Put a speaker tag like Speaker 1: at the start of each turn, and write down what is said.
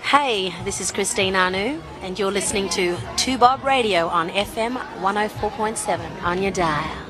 Speaker 1: Hey, this is Christine Anu, and you're listening to 2Bob Radio on FM 104.7 on your dial.